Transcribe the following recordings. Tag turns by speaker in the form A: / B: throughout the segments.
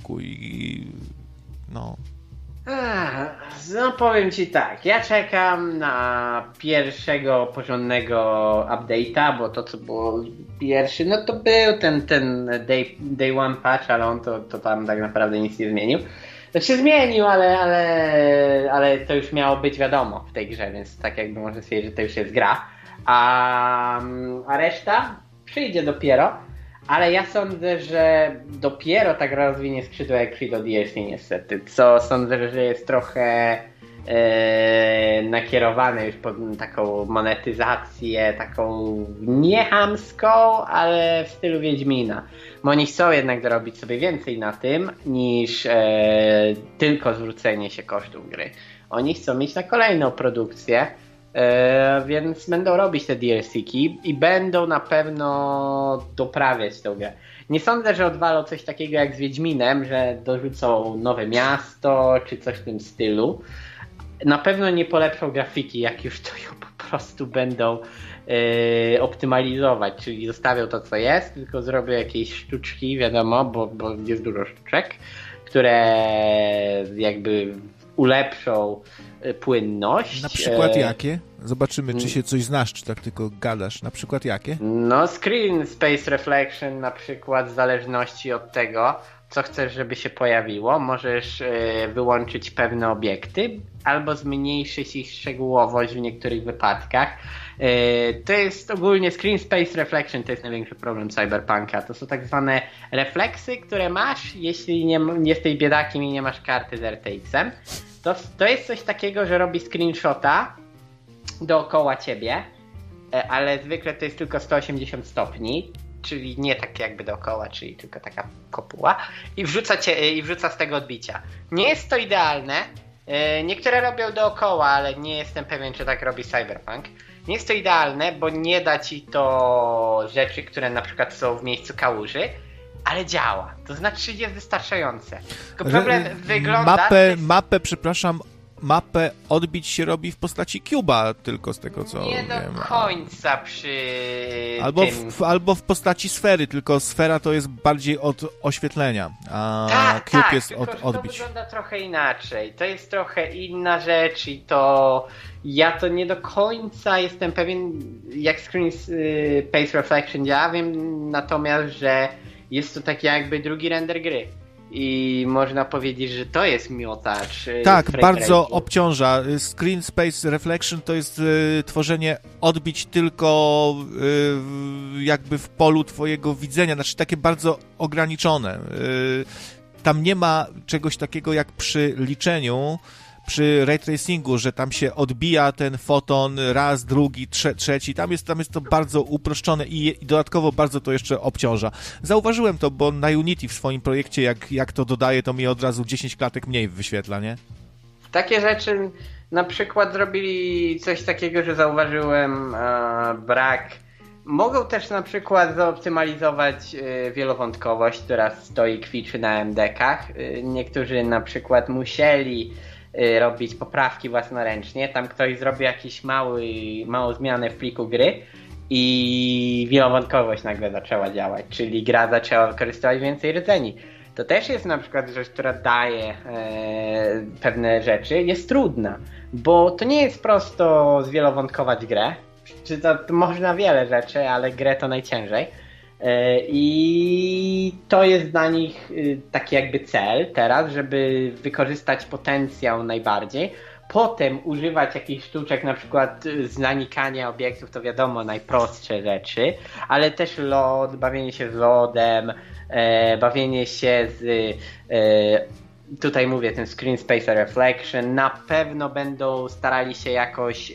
A: roku i no...
B: No powiem ci tak, ja czekam na pierwszego porządnego update'a, bo to co było pierwszy, no to był ten day one patch, ale on to tam tak naprawdę nic nie zmienił. To się zmienił, ale to już miało być wiadomo w tej grze, więc tak jakby można stwierdzić, że to już jest gra. A reszta przyjdzie dopiero, ale ja sądzę, że dopiero tak rozwinie skrzydła, jak przyjdą DLC niestety, co sądzę, że jest trochę nakierowane już pod taką monetyzację, taką niechamską, ale w stylu Wiedźmina. Bo oni chcą jednak zarobić sobie więcej na tym, niż tylko zwrócenie się kosztów gry. Oni chcą mieć na kolejną produkcję, więc będą robić te DLC-ki i będą na pewno doprawiać tę grę. Nie sądzę, że odwalą coś takiego jak z Wiedźminem, że dorzucą nowe miasto czy coś w tym stylu. Na pewno nie polepszą grafiki, jak już to ją po prostu będą optymalizować, czyli zostawią to co jest, tylko zrobią jakieś sztuczki, wiadomo, bo jest dużo sztuczek, które jakby ulepszą płynność.
A: Na przykład jakie? Zobaczymy, czy się coś znasz, czy tak tylko gadasz. Na przykład jakie?
B: No screen space reflection na przykład, w zależności od tego, co chcesz, żeby się pojawiło. Możesz wyłączyć pewne obiekty albo zmniejszyć ich szczegółowość w niektórych wypadkach. To jest ogólnie screen space reflection, to jest największy problem Cyberpunka. To są tak zwane refleksy, które masz, jeśli nie jesteś biedakiem i nie masz karty z RTX-em. To jest coś takiego, że robi screenshota dookoła ciebie, ale zwykle to jest tylko 180 stopni, czyli nie tak jakby dookoła, czyli tylko taka kopuła i wrzuca z tego odbicia. Nie jest to idealne, niektóre robią dookoła, ale nie jestem pewien, czy tak robi Cyberpunk. Nie jest to idealne, bo nie da ci to rzeczy, które na przykład są w miejscu kałuży, ale działa. To znaczy jest wystarczające. Tylko problem wygląda...
A: Mapę odbić się robi w postaci cube'a, tylko z tego co
B: nie
A: wiem.
B: Nie do końca przy
A: albo w postaci sfery, tylko sfera to jest bardziej od oświetlenia, a cube jest od odbić.
B: To wygląda trochę inaczej. To jest trochę inna rzecz i to... Ja to nie do końca jestem pewien, jak Screen Space Reflection działa. Wiem natomiast, że jest to tak jakby drugi render gry. I można powiedzieć, że to jest miotacz.
A: Tak, bardzo obciąża. Screen Space Reflection to jest tworzenie odbić tylko jakby w polu twojego widzenia, znaczy takie bardzo ograniczone. Tam nie ma czegoś takiego jak przy liczeniu, przy ray tracingu, że tam się odbija ten foton raz, drugi, trzeci. Tam jest to bardzo uproszczone i dodatkowo bardzo to jeszcze obciąża. Zauważyłem to, bo na Unity w swoim projekcie, jak to dodaje, to mi od razu 10 klatek mniej wyświetla, nie?
B: Takie rzeczy na przykład zrobili coś takiego, że zauważyłem brak. Mogą też na przykład zaoptymalizować wielowątkowość, która stoi, kwiczy na MDK-ach. Niektórzy na przykład musieli robić poprawki własnoręcznie. Tam ktoś zrobił jakąś małą zmianę w pliku gry i wielowątkowość nagle zaczęła działać, czyli gra zaczęła wykorzystywać więcej rdzeni. To też jest na przykład rzecz, która daje pewne rzeczy. Jest trudna, bo to nie jest prosto zwielowątkować grę. Czy to można wiele rzeczy, ale grę to najciężej. I to jest dla nich taki jakby cel teraz, żeby wykorzystać potencjał najbardziej. Potem używać jakichś sztuczek, na przykład zanikania obiektów, to wiadomo, najprostsze rzeczy, ale też bawienie się z lodem, bawienie się z... tutaj mówię, ten Screen Space Reflection. Na pewno będą starali się jakoś...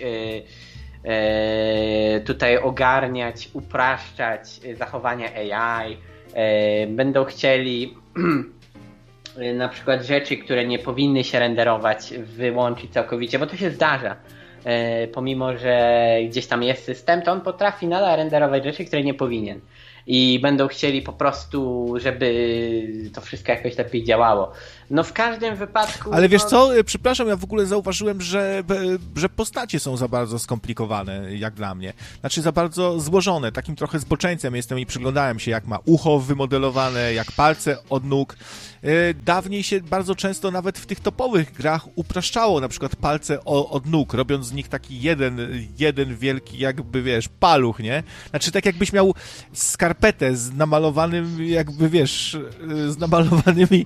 B: tutaj ogarniać, upraszczać zachowania AI, będą chcieli na przykład rzeczy, które nie powinny się renderować, wyłączyć całkowicie, bo to się zdarza. Pomimo, że gdzieś tam jest system, to on potrafi nadal renderować rzeczy, które nie powinien. i będą chcieli po prostu, żeby to wszystko jakoś lepiej działało. No w każdym wypadku...
A: Ale wiesz co, przepraszam, ja w ogóle zauważyłem, że postacie są za bardzo skomplikowane, jak dla mnie. Znaczy za bardzo złożone. Takim trochę zboczeńcem jestem i przyglądałem się, jak ma ucho wymodelowane, jak palce od nóg. Dawniej się bardzo często nawet w tych topowych grach upraszczało na przykład palce od nóg, robiąc z nich taki jeden wielki jakby, wiesz, paluch, nie? Znaczy tak jakbyś miał skarpetę z namalowanym, jakby, wiesz, z namalowanymi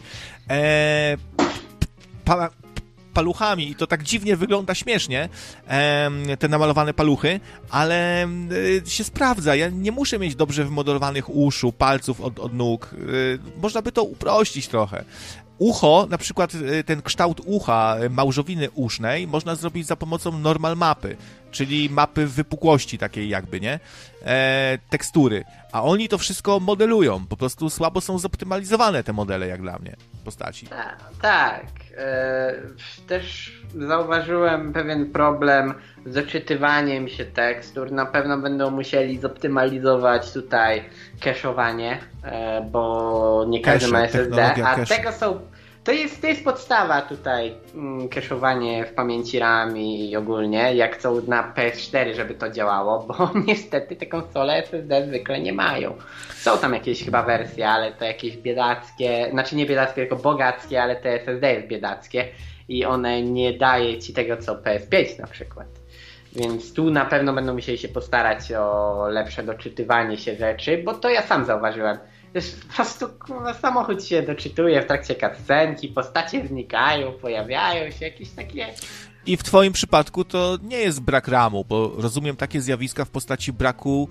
A: paluchami i to tak dziwnie wygląda śmiesznie, te namalowane paluchy, ale się sprawdza. Ja nie muszę mieć dobrze wymodelowanych uszu, palców od nóg. Można by to uprościć trochę. Ucho, na przykład ten kształt ucha małżowiny usznej można zrobić za pomocą normal mapy, czyli mapy wypukłości takiej jakby, nie? Tekstury. A oni to wszystko modelują. Po prostu słabo są zoptymalizowane te modele, jak dla mnie, postaci.
B: Tak. Też zauważyłem pewien problem z doczytywaniem się tekstur. Na pewno będą musieli zoptymalizować tutaj cache'owanie, bo nie każdy ma SSD, a tego są... To jest podstawa tutaj, cache'owanie w pamięci RAM i ogólnie, jak są na PS4, żeby to działało, bo niestety te konsole SSD zwykle nie mają. Są tam jakieś chyba wersje, ale to jakieś biedackie, znaczy nie biedackie, tylko bogackie, ale te SSD jest biedackie i one nie daje ci tego co PS5 na przykład. Więc tu na pewno będą musieli się postarać o lepsze doczytywanie się rzeczy, bo to ja sam zauważyłem. Po prostu samochód się doczytuje w trakcie cutscenki, postacie znikają, pojawiają się jakieś takie...
A: I w twoim przypadku to nie jest brak RAMu, bo rozumiem takie zjawiska w postaci braku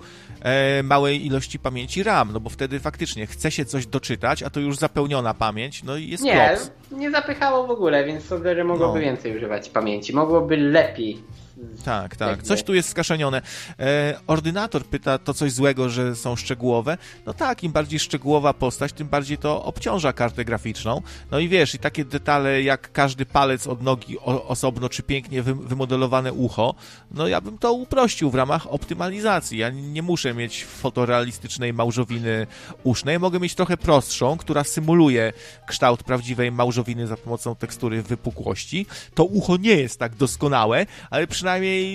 A: małej ilości pamięci RAM, no bo wtedy faktycznie chce się coś doczytać, a to już zapełniona pamięć, no i jest klops.
B: Nie zapychało w ogóle, więc sądzę, że mogłoby więcej używać pamięci, mogłoby lepiej.
A: Tak. Coś tu jest skaszenione. Ordynator pyta, to coś złego, że są szczegółowe? No tak, im bardziej szczegółowa postać, tym bardziej to obciąża kartę graficzną. No i wiesz, i takie detale jak każdy palec od nogi osobno, czy pięknie wymodelowane ucho, no ja bym to uprościł w ramach optymalizacji. Ja nie muszę mieć fotorealistycznej małżowiny usznej, mogę mieć trochę prostszą, która symuluje kształt prawdziwej małżowiny za pomocą tekstury wypukłości. To ucho nie jest tak doskonałe, ale przynajmniej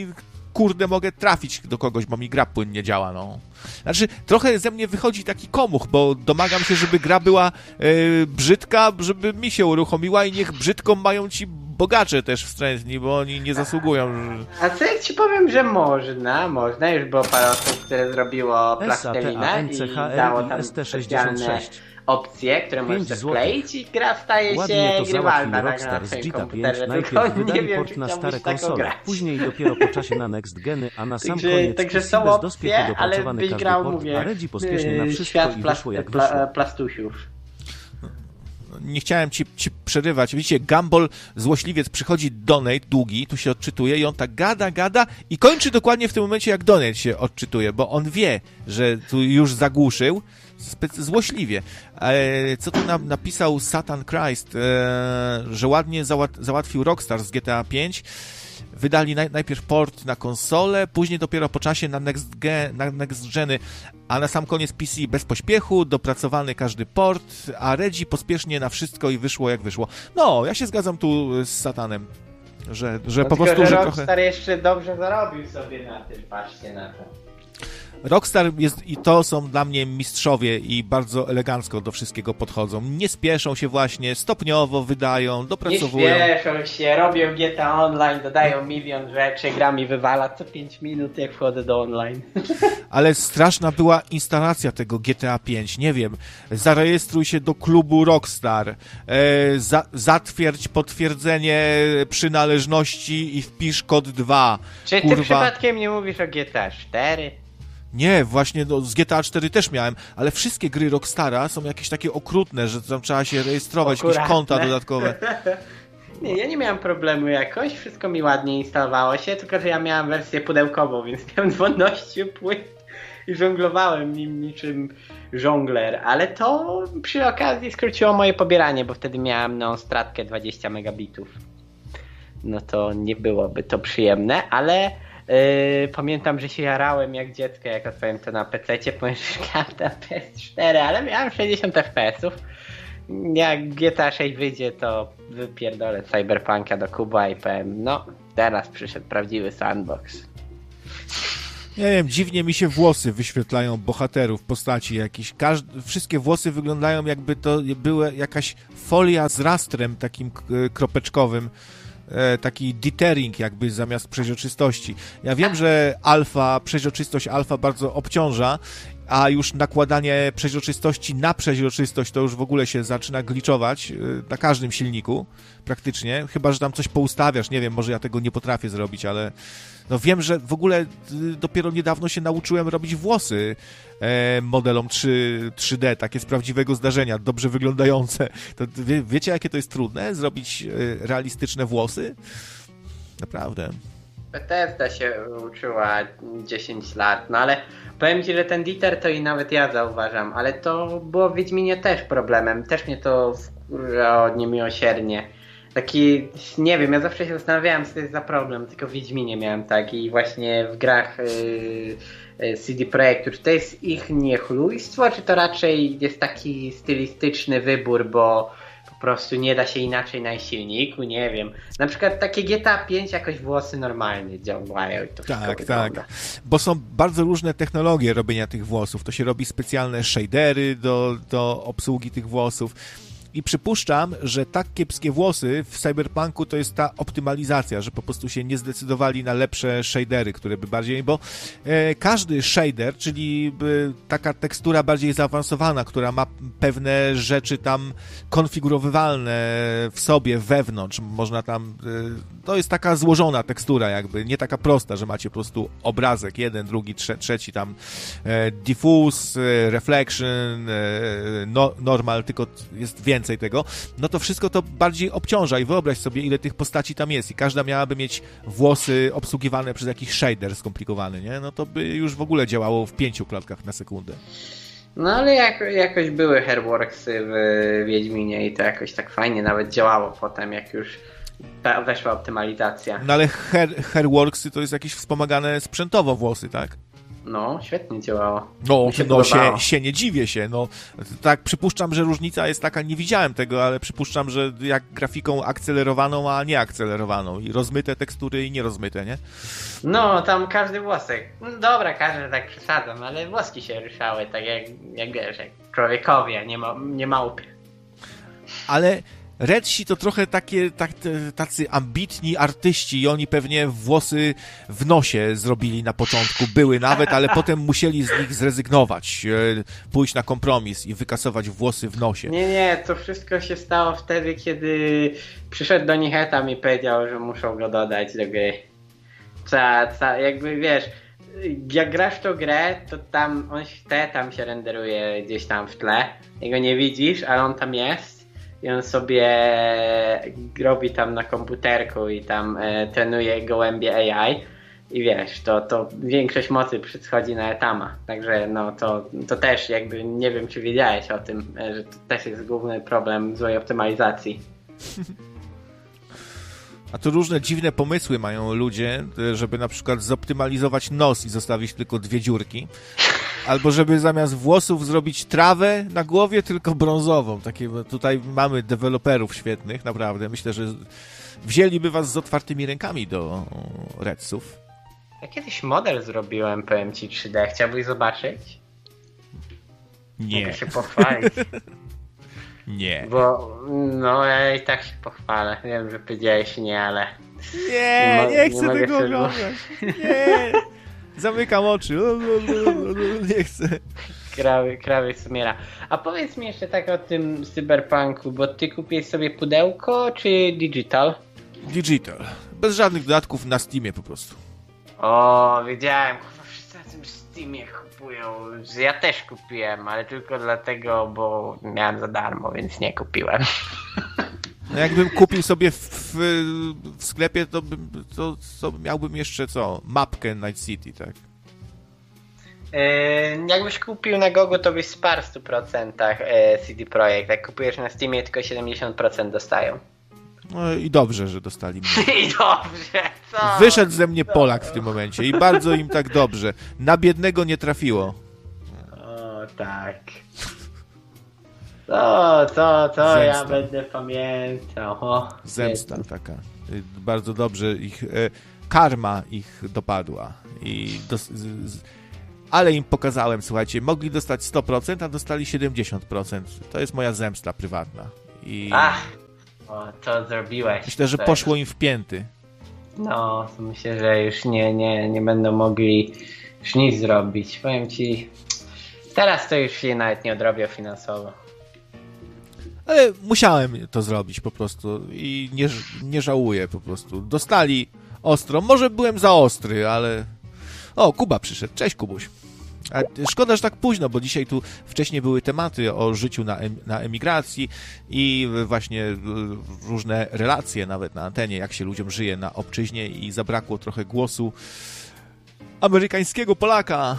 A: kurde mogę trafić do kogoś, bo mi gra płynnie działa, no. Znaczy, trochę ze mnie wychodzi taki komuch, bo domagam się, żeby gra była brzydka, żeby mi się uruchomiła i niech brzydką mają ci bogacze też wstrętni, bo oni nie zasługują.
B: A co jak ci powiem, że można, już było parę osób, które zrobiło plastelinę i dało tam specjalne opcje, które możesz wkleić i gra staje się grywalna na twoim komputerze.
C: Najpierw wydali port na stare konsole, później dopiero po czasie na next geny, a na sam koniec
B: także są
C: bez dospiechu
B: opcje, ale
C: dopracowany każdy
B: grał,
C: port,
B: mówię,
C: a Redzi pospiesznie na wszystko
B: świat
C: i wyszło jak wyszło.
B: plastusiów.
A: Nie chciałem ci przerywać. Widzicie, Gumball, złośliwiec, przychodzi donate długi, tu się odczytuje i on tak gada i kończy dokładnie w tym momencie, jak donate się odczytuje, bo on wie, że tu już zagłuszył złośliwie. Co tu napisał Satan Christ, że ładnie załatwił Rockstar z GTA 5. Wydali najpierw port na konsolę, później dopiero po czasie na next geny, a na sam koniec PC bez pośpiechu, dopracowany każdy port, a Redzi pospiesznie na wszystko i wyszło jak wyszło. No, ja się zgadzam tu z Satanem, że po prostu...
B: Że Rockstar jeszcze dobrze zarobił sobie na tym, patrzcie na to.
A: Rockstar jest i to są dla mnie mistrzowie i bardzo elegancko do wszystkiego podchodzą. Nie spieszą się właśnie, stopniowo wydają, dopracowują.
B: Nie spieszą się, robią GTA Online, dodają milion rzeczy, gra mi wywala co 5 minut jak wchodzę do online.
A: Ale straszna była instalacja tego GTA 5, nie wiem, zarejestruj się do klubu Rockstar, zatwierdź potwierdzenie przynależności i wpisz kod 2.
B: Czy ty przypadkiem nie mówisz o GTA 4?
A: Nie, właśnie z GTA 4 też miałem, ale wszystkie gry Rockstara są jakieś takie okrutne, że tam trzeba się rejestrować, jakieś konta dodatkowe.
B: Nie, ja nie miałem problemu jakoś, wszystko mi ładnie instalowało się, tylko że ja miałem wersję pudełkową, więc miałem 12 płyt i żonglowałem nim niczym żongler, ale to przy okazji skróciło moje pobieranie, bo wtedy miałem stratkę 20 megabitów. No to nie byłoby to przyjemne, ale Pamiętam, że się jarałem jak dziecko, jak odpaliłem to na PC-cie, ponieważ karta PS4, ale miałem 60 FPS-ów. Jak GTA 6 wyjdzie, to wypierdolę Cyberpunka do kuba i powiem, no teraz przyszedł prawdziwy sandbox.
A: Nie wiem, dziwnie mi się włosy wyświetlają bohaterów, postaci jakieś. Wszystkie włosy wyglądają, jakby to była jakaś folia z rastrem takim kropeczkowym, taki dithering jakby zamiast przeźroczystości. Ja wiem, że przeźroczystość alfa bardzo obciąża, a już nakładanie przeźroczystości na przeźroczystość to już w ogóle się zaczyna gliczować na każdym silniku praktycznie, chyba że tam coś poustawiasz, nie wiem, może ja tego nie potrafię zrobić, ale no wiem, że w ogóle dopiero niedawno się nauczyłem robić włosy modelom 3D, takie z prawdziwego zdarzenia, dobrze wyglądające. To wiecie, jakie to jest trudne? Zrobić realistyczne włosy? Naprawdę.
B: Bethesda się uczyła 10 lat, no ale powiem ci, że ten Dieter to i nawet ja zauważam, ale to było w Wiedźminie też problemem, też mnie to wkurzało niemiłosiernie. Taki, nie wiem, ja zawsze się zastanawiałem, co to jest za problem, tylko w Wiedźminie miałem tak i właśnie w grach CD Projektu, czy to jest ich niechlujstwo, czy to raczej jest taki stylistyczny wybór, bo po prostu nie da się inaczej na silniku, nie wiem. Na przykład takie GTA 5 jakoś włosy normalnie działają i to wszystko wygląda.
A: Tak. Bo są bardzo różne technologie robienia tych włosów. To się robi specjalne shadery do obsługi tych włosów. I przypuszczam, że tak kiepskie włosy w Cyberpunku to jest ta optymalizacja, że po prostu się nie zdecydowali na lepsze shadery, które by bardziej, bo każdy shader, czyli taka tekstura bardziej zaawansowana, która ma pewne rzeczy tam konfigurowywalne w sobie, wewnątrz, można tam, to jest taka złożona tekstura jakby, nie taka prosta, że macie po prostu obrazek, jeden, drugi, trzeci tam diffuse, reflection, normal, tylko jest więcej tego, no to wszystko to bardziej obciąża i wyobraź sobie, ile tych postaci tam jest i każda miałaby mieć włosy obsługiwane przez jakiś shader skomplikowany, nie? No to by już w ogóle działało w 5 klatkach na sekundę.
B: No ale jakoś były Hairworksy w Wiedźminie i to jakoś tak fajnie nawet działało potem, jak już weszła optymalizacja.
A: No ale Hairworksy to jest jakieś wspomagane sprzętowo włosy, tak?
B: No, świetnie działało.
A: Się nie dziwię się. No, tak, przypuszczam, że różnica jest taka, nie widziałem tego, ale przypuszczam, że jak grafiką akcelerowaną, a nie akcelerowaną. I rozmyte tekstury i nierozmyte, nie?
B: No, tam każdy włosek. No, dobra, każdy tak przesadzam, ale włoski się ruszały, tak jak wiesz, jak człowiekowi, a nie małpie.
A: Ale Redsi to trochę tacy ambitni artyści i oni pewnie włosy w nosie zrobili na początku, były nawet, ale potem musieli z nich zrezygnować, pójść na kompromis i wykasować włosy w nosie.
B: Nie, to wszystko się stało wtedy, kiedy przyszedł do nich Etam i powiedział, że muszą go dodać do gry. Jakby wiesz, jak grasz w tą grę, to tam tam się renderuje gdzieś tam w tle, jego nie widzisz, ale on tam jest. I on sobie robi tam na komputerku i tam trenuje gołębie AI i wiesz, to większość mocy schodzi na Etama, także no to też jakby nie wiem, czy wiedziałeś o tym, że to też jest główny problem złej optymalizacji.
A: A tu różne dziwne pomysły mają ludzie, żeby na przykład zoptymalizować nos i zostawić tylko 2 dziurki. Albo żeby zamiast włosów zrobić trawę na głowie, tylko brązową. Tutaj mamy deweloperów świetnych, naprawdę. Myślę, że wzięliby was z otwartymi rękami do Redsów.
B: Ja kiedyś model zrobiłem, powiem ci, 3D. Chciałbyś zobaczyć?
A: Nie.
B: Mogę się pochwalić.
A: Nie.
B: Bo no ja i tak się pochwalę. Wiem, że powiedziałeś nie, ale...
A: Nie chcę tego oglądać. Nie. Zamykam oczy. Nie chcę.
B: Krawiec sumiera. A powiedz mi jeszcze tak o tym cyberpunku, bo ty kupiłeś sobie pudełko czy digital?
A: Digital. Bez żadnych dodatków na Steamie po prostu.
B: O, wiedziałem. Wszyscy na tym Steamie kupują. Ja też kupiłem, ale tylko dlatego, bo miałem za darmo, więc nie kupiłem.
A: No jakbym kupił sobie w sklepie, to miałbym jeszcze mapkę Night City, tak?
B: Jakbyś kupił na Gogu, to byś sparł w 100% CD Projekt. Jak kupujesz na Steamie, tylko 70% dostają.
A: No i dobrze, że dostali mnie.
B: I dobrze, co?
A: Wyszedł ze mnie Polak w tym momencie i bardzo im tak dobrze. Na biednego nie trafiło.
B: O, tak. To ja będę pamiętał.
A: Zemsta taka. Bardzo dobrze ich... Karma ich dopadła. Ale im pokazałem, słuchajcie, mogli dostać 100%, a dostali 70%. To jest moja zemsta prywatna.
B: To zrobiłeś.
A: Myślę, że poszło im w pięty.
B: No, myślę, że już nie będą mogli już nic zrobić. Powiem ci, teraz to już się nawet nie odrobię finansowo.
A: Ale musiałem to zrobić po prostu i nie żałuję po prostu. Dostali ostro. Może byłem za ostry, ale... O, Kuba przyszedł. Cześć, Kubuś. A szkoda, że tak późno, bo dzisiaj tu wcześniej były tematy o życiu na emigracji i właśnie różne relacje nawet na antenie, jak się ludziom żyje na obczyźnie i zabrakło trochę głosu amerykańskiego Polaka,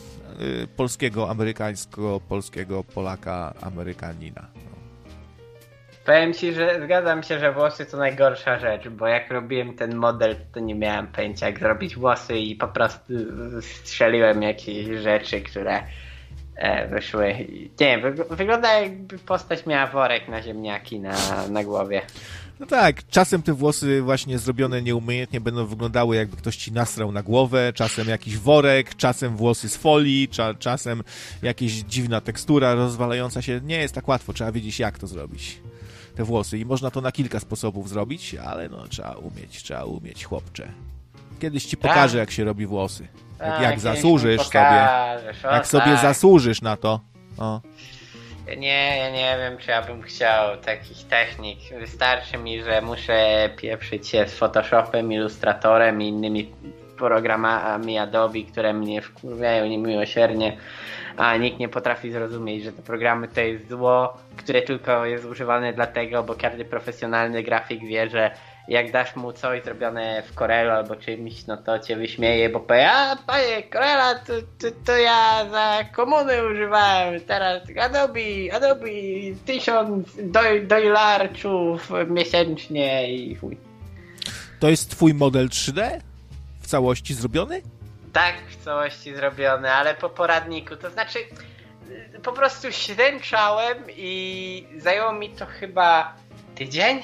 A: polskiego Polaka, Amerykanina.
B: Powiem ci, że zgadzam się, że włosy to najgorsza rzecz, bo jak robiłem ten model, to nie miałem pojęcia jak zrobić włosy i po prostu strzeliłem jakieś rzeczy, które wyszły. Nie wiem, wygląda jakby postać miała worek na ziemniaki na głowie.
A: No tak, czasem te włosy właśnie zrobione nieumiejętnie będą wyglądały jakby ktoś ci nasrał na głowę, czasem jakiś worek, czasem włosy z folii, czasem jakaś dziwna tekstura rozwalająca się. Nie jest tak łatwo, trzeba wiedzieć jak to zrobić. Te włosy i można to na kilka sposobów zrobić, ale no trzeba umieć, chłopcze. Kiedyś ci pokażę, jak się robi włosy. Jak zasłużysz sobie. Jak sobie zasłużysz na to. O.
B: Ja nie wiem, czy ja bym chciał takich technik. Wystarczy mi, że muszę pieprzyć się z Photoshopem, Illustratorem i innymi programami Adobe, które mnie wkurwiają niemiłosiernie, a nikt nie potrafi zrozumieć, że te programy to jest zło, które tylko jest używane dlatego, bo każdy profesjonalny grafik wie, że jak dasz mu coś zrobione w Corelu albo czymś, no to cię wyśmieje, bo powie, a panie, Corela to ja za komuny używałem, teraz Adobe 1000 dolarów miesięcznie i chuj.
A: To jest twój model 3D? W całości zrobiony?
B: Tak, w całości zrobiony, ale po poradniku, to znaczy po prostu śręczałem i zajęło mi to chyba tydzień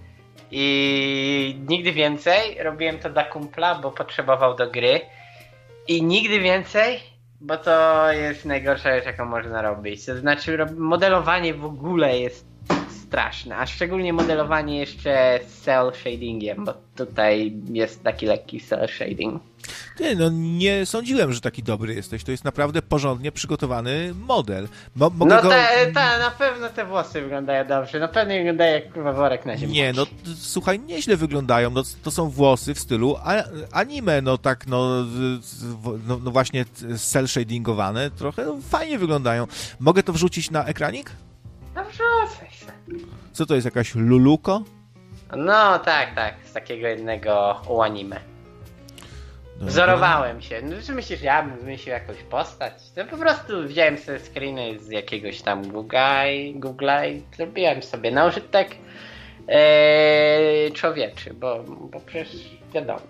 B: i nigdy więcej. Robiłem to dla kumpla, bo potrzebował do gry i nigdy więcej, bo to jest najgorsza rzecz, jaką można robić. To znaczy modelowanie w ogóle jest straszne, a szczególnie modelowanie jeszcze z cel shadingiem, bo tutaj jest taki lekki cel shading.
A: Nie, no nie sądziłem, że taki dobry jesteś. To jest naprawdę porządnie przygotowany model.
B: Na pewno te włosy wyglądają dobrze. Na pewno wyglądają jak kurwa worek na ziemi.
A: Nie, no słuchaj, nieźle wyglądają. No, to są włosy w stylu anime, no tak, no właśnie cel shadingowane. Trochę fajnie wyglądają. Mogę to wrzucić na ekranik?
B: No wrzucaj się.
A: Co to jest, jakaś Luluko?
B: No tak, z takiego jednego anime. Wzorowałem się. No czy myślisz, ja bym wymyślił jakąś postać? To po prostu wziąłem sobie screeny z jakiegoś tam Google'a i zrobiłem sobie na użytek człowieczy, bo przecież wiadomo.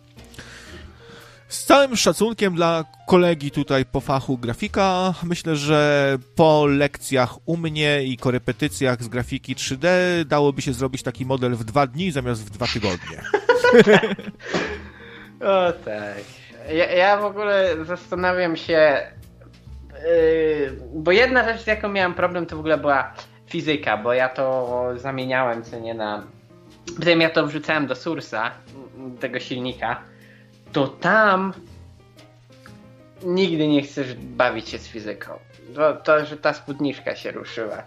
A: Z całym szacunkiem dla kolegi tutaj po fachu grafika, myślę, że po lekcjach u mnie i korepetycjach z grafiki 3D dałoby się zrobić taki model w 2 dni zamiast w 2 tygodnie.
B: O tak. Ja w ogóle zastanawiam się, bo jedna rzecz, z jaką miałem problem, to w ogóle była fizyka, bo ja to zamieniałem co nie na... Potem ja to wrzucałem do Source'a, tego silnika, to tam nigdy nie chcesz bawić się z fizyką. To że ta spódniczka się ruszyła,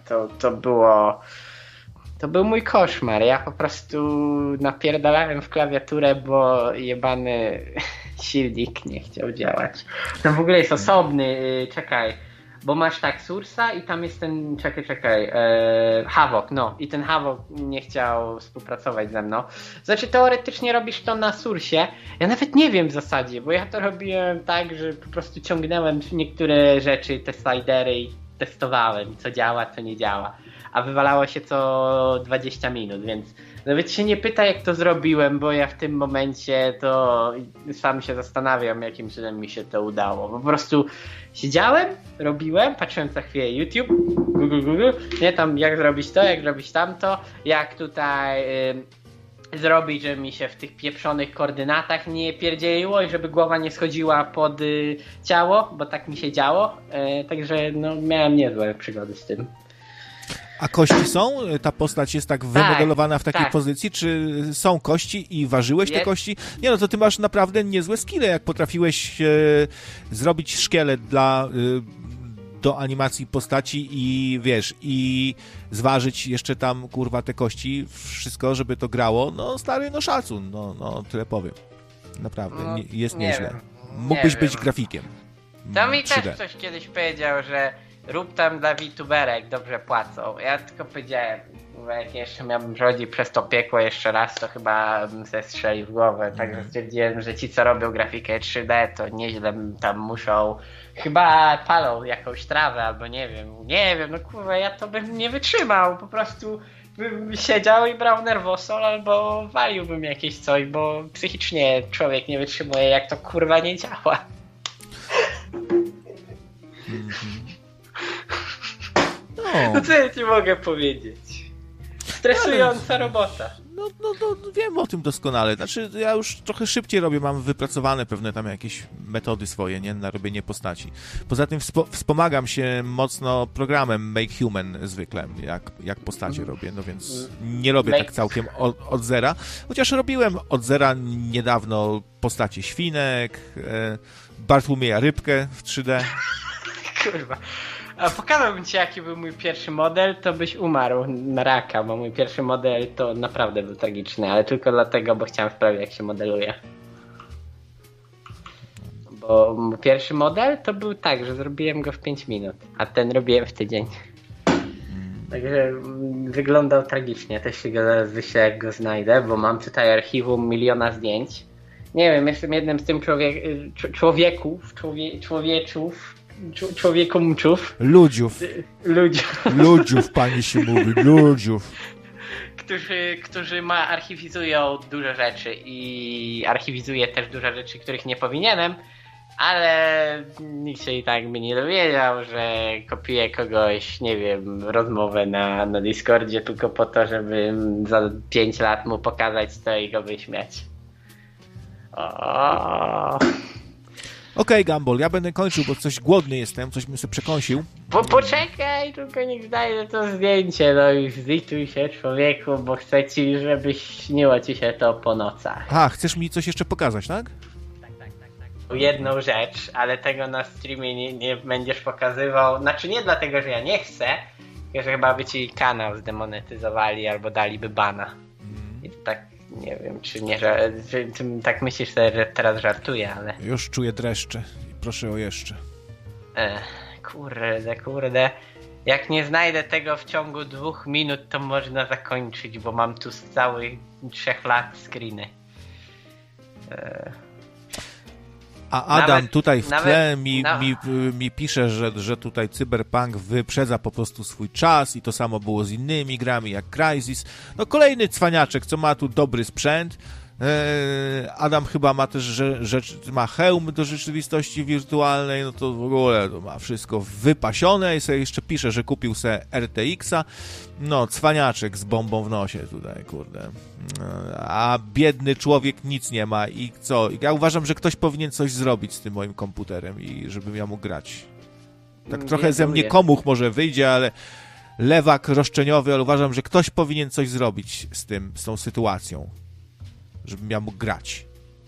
B: to był mój koszmar. Ja po prostu napierdalałem w klawiaturę, bo jebany silnik nie chciał działać. To w ogóle jest osobny, czekaj, bo masz tak Source'a i tam jest ten, Havok, no i ten Havok nie chciał współpracować ze mną. Znaczy teoretycznie robisz to na Source'ie, ja nawet nie wiem w zasadzie, bo ja to robiłem tak, że po prostu ciągnąłem niektóre rzeczy, te slidery i testowałem, co działa, co nie działa. a wywalało się co 20 minut, więc nawet się nie pyta, jak to zrobiłem, bo ja w tym momencie to sam się zastanawiam, jakim cudem mi się to udało. Po prostu siedziałem, robiłem, patrzyłem co chwilę YouTube, Google, nie tam jak zrobić to, jak zrobić tamto, jak tutaj zrobić, żeby mi się w tych pieprzonych koordynatach nie pierdzieliło i żeby głowa nie schodziła pod ciało, bo tak mi się działo, także no, miałem niezłe przygody z tym.
A: A kości są? Ta postać jest tak wymodelowana w takiej pozycji? Czy są kości i ważyłeś te kości? Nie, no to ty masz naprawdę niezłe skille, jak potrafiłeś zrobić szkielet do animacji postaci i wiesz, i zważyć jeszcze tam, kurwa, te kości, wszystko, żeby to grało. No stary, no szacun, no tyle powiem. Naprawdę,
B: no,
A: jest nieźle.
B: Wiem,
A: mógłbyś być grafikiem.
B: To mi
A: 3D.
B: też ktoś kiedyś powiedział, że rób tam dla VTuberek, dobrze płacą. Ja tylko powiedziałem, jak jeszcze miałbym przechodzić przez to piekło jeszcze raz, to chyba bym sobie strzelił w głowę. Także stwierdziłem, że ci, co robią grafikę 3D, to nieźle tam muszą, chyba palą jakąś trawę albo nie wiem, no kurwa, ja to bym nie wytrzymał, po prostu bym siedział i brał nerwosol albo waliłbym jakieś coś, bo psychicznie człowiek nie wytrzymuje, jak to kurwa nie działa. No co ja ci mogę powiedzieć? Stresująca robota.
A: No, wiem o tym doskonale. Znaczy, ja już trochę szybciej robię, mam wypracowane pewne tam jakieś metody swoje, nie? Na robienie postaci. Poza tym wspomagam się mocno programem Make Human zwykle, jak postacie robię, no więc nie robię tak całkiem od zera. Chociaż robiłem od zera niedawno postacie świnek, Bartłomieja Rybkę w 3D.
B: Kurwa. A pokazałbym ci, jaki był mój pierwszy model, to byś umarł na raka, bo mój pierwszy model to naprawdę był tragiczny, ale tylko dlatego, bo chciałem sprawdzić, jak się modeluje. Bo mój pierwszy model to był tak, że zrobiłem go w 5 minut, a ten robiłem w tydzień. Także wyglądał tragicznie, też się go zaraz wyślę, jak go znajdę, bo mam tutaj archiwum miliona zdjęć. Nie wiem, jestem jednym z tym człowiekumczów.
A: Ludziów, pani się mówi, ludziów.
B: Którzy archiwizują dużo rzeczy i archiwizuję też dużo rzeczy, których nie powinienem, ale nikt się i tak by nie dowiedział, że kopiuję kogoś, nie wiem, rozmowę na Discordzie tylko po to, żeby za 5 lat mu pokazać to i go wyśmiać.
A: Okej, Gumball, ja będę kończył, bo coś głodny jestem, coś bym sobie przekąsił.
B: Poczekaj, tylko niech znajdę to zdjęcie, no już zlituj się, człowieku, bo chcę ci, żeby śniło ci się to po nocach.
A: A, chcesz mi coś jeszcze pokazać, tak?
B: Tak. Jedną rzecz, ale tego na streamie nie będziesz pokazywał, znaczy nie dlatego, że ja nie chcę, tylko że chyba by ci kanał zdemonetyzowali albo daliby bana. I tak nie wiem, czy nie, że tak myślisz sobie, że teraz żartuję, ale...
A: Już czuję dreszcze. Proszę o jeszcze.
B: Kurde. Jak nie znajdę tego w ciągu 2 minut, to można zakończyć, bo mam tu z całych 3 lat screeny.
A: A Adam tutaj w tle mi pisze, że tutaj Cyberpunk wyprzedza po prostu swój czas i to samo było z innymi grami jak Crysis. No kolejny cwaniaczek, co ma tu dobry sprzęt. Adam chyba ma też ma hełm do rzeczywistości wirtualnej, no to w ogóle to ma wszystko wypasione i sobie jeszcze pisze, że kupił sobie RTX-a. No, cwaniaczek z bombą w nosie tutaj, kurde. A biedny człowiek nic nie ma i co? Ja uważam, że ktoś powinien coś zrobić z tym moim komputerem i żebym ja mógł grać. Tak trochę ze mnie komuch może wyjdzie, ale lewak roszczeniowy, ale uważam, że ktoś powinien coś zrobić z tą sytuacją. Żebym ja mógł grać.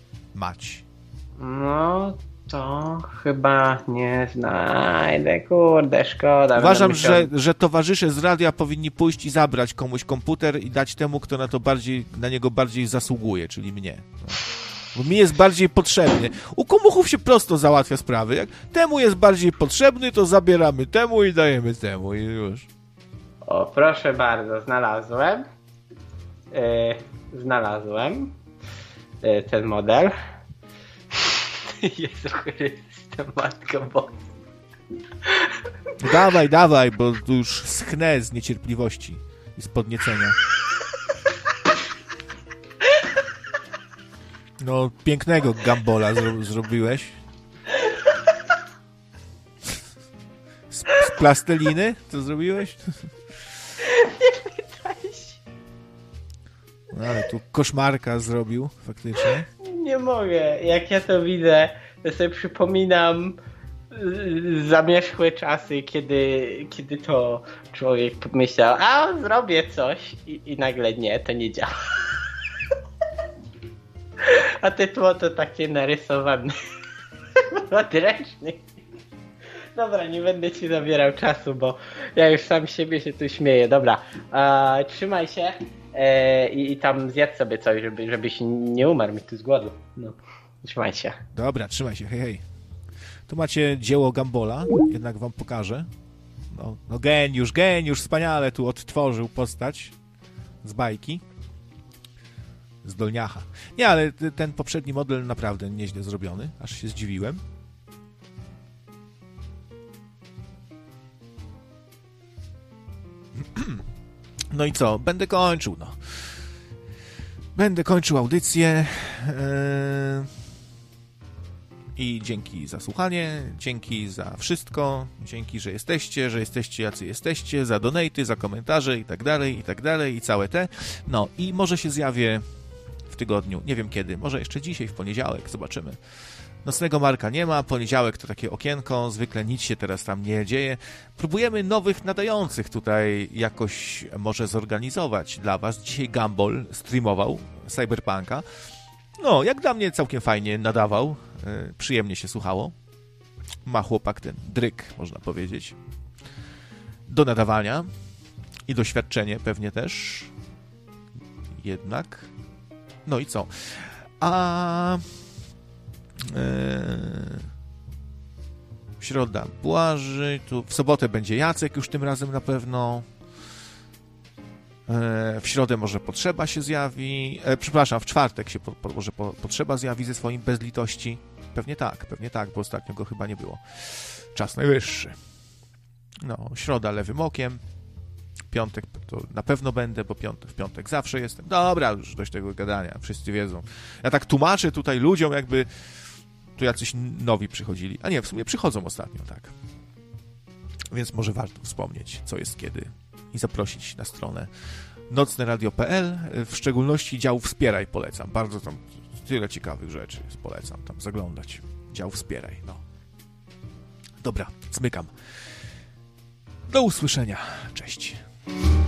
B: No, to chyba nie znajdę, kurde, szkoda.
A: Uważam, że towarzysze z radia powinni pójść i zabrać komuś komputer i dać temu, kto na niego bardziej zasługuje, czyli mnie. No. Bo mi jest bardziej potrzebny. U komuchów się prosto załatwia sprawy. Jak temu jest bardziej potrzebny, to zabieramy temu i dajemy temu i już.
B: O, proszę bardzo, znalazłem. Ten model. Jezu Chryste, Matko Boska.
A: Dawaj, bo tu już schnę z niecierpliwości i z podniecenia. No, pięknego gambola zrobiłeś. Z plasteliny? Co zrobiłeś?
B: Nie pytaj się.
A: No, ale tu koszmarka zrobił, faktycznie.
B: Nie mogę. Jak ja to widzę, to sobie przypominam zamierzchłe czasy, kiedy to człowiek pomyślał, a zrobię coś i nagle nie, to nie działa. A te tło to takie narysowane odręczny. Dobra, nie będę ci zabierał czasu, bo ja już sam siebie się tu śmieję. Dobra, trzymaj się i tam zjedz sobie coś, żebyś nie umarł mi tu z głodu. No, trzymaj się.
A: Dobra, trzymaj się, hej. Tu macie dzieło Gambola, jednak wam pokażę. No geniusz, wspaniale tu odtworzył postać z bajki. Z Dolniacha. Nie, ale ten poprzedni model naprawdę nieźle zrobiony, aż się zdziwiłem. No i co? Będę kończył, no. Będę kończył audycję. I dzięki za słuchanie, dzięki za wszystko, dzięki, że jesteście jacy jesteście, za donaty, za komentarze i tak dalej, i całe te. No i może się zjawię w tygodniu, nie wiem kiedy, może jeszcze dzisiaj, w poniedziałek, zobaczymy. Nocnego Marka nie ma, poniedziałek to takie okienko, zwykle nic się teraz tam nie dzieje. Próbujemy nowych nadających tutaj jakoś może zorganizować dla was. Dzisiaj Gumball streamował Cyberpunka. No, jak dla mnie całkiem fajnie nadawał, przyjemnie się słuchało. Ma chłopak ten dryk, można powiedzieć, do nadawania i doświadczenie pewnie też. Jednak. No i co? Środa Błaży, tu w sobotę będzie Jacek już tym razem na pewno. W środę może Potrzeba się zjawi. Przepraszam, w czwartek się może Potrzeba zjawi ze swoim Bez litości. Pewnie tak, bo ostatnio go chyba nie było. Czas najwyższy. No, środa Lewym okiem. Piątek to na pewno będę, bo w piątek zawsze jestem. Dobra, już dość tego gadania, wszyscy wiedzą. Ja tak tłumaczę tutaj ludziom, jakby tu jacyś nowi przychodzili. A nie, w sumie przychodzą ostatnio, tak. Więc może warto wspomnieć, co jest kiedy i zaprosić na stronę nocneradio.pl, w szczególności dział Wspieraj polecam. Bardzo tam tyle ciekawych rzeczy polecam tam zaglądać. Dział Wspieraj, no. Dobra, zmykam. Do usłyszenia. Cześć.